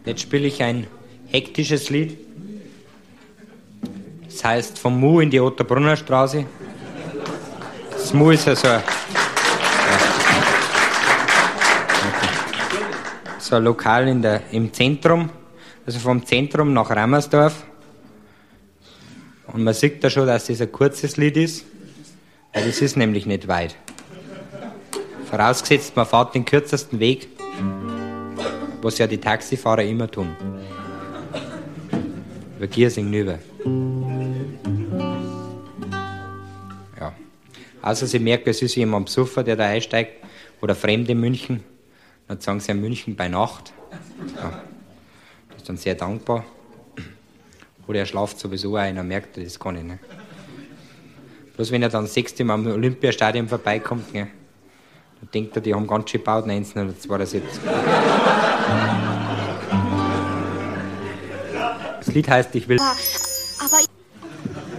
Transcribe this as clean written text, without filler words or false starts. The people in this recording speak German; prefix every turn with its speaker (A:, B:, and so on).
A: Jetzt spiele ich ein hektisches Lied. Das heißt vom Mu in die Otterbrunner Straße. Das Mu ist ja so ein Lokal im Zentrum, also vom Zentrum nach Rammersdorf. Und man sieht da schon, dass das ein kurzes Lied ist, weil das ist nämlich nicht weit. Vorausgesetzt, man fährt den kürzesten Weg, was ja die Taxifahrer immer tun. Über Giersing rüber. Ja. Also Sie merken, es ist jemand Besucher, der da einsteigt, oder Fremde in München. Dann sagen sie ja München bei Nacht. Ja. Das ist dann sehr dankbar. Oder er schlaft sowieso ein, dann merkt er das gar nicht. Ne? Bloß wenn er dann das 6. Mal am Olympiastadion vorbeikommt, ne? Dann denkt er, die haben ganz schön gebaut, 1972. Das Lied heißt, ich will...
B: Aber